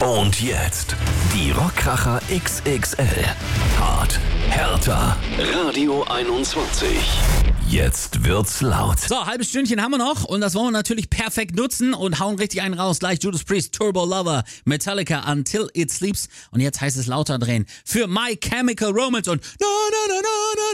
Und jetzt die Rockkracher XXL. Hart, härter. Radio 21. Jetzt wird's laut. So, halbes Stündchen haben wir noch und das wollen wir natürlich perfekt nutzen und hauen richtig einen raus. Gleich Judas Priest, Turbo Lover, Metallica, Until It Sleeps und jetzt heißt es lauter drehen für My Chemical Romance und na na na na na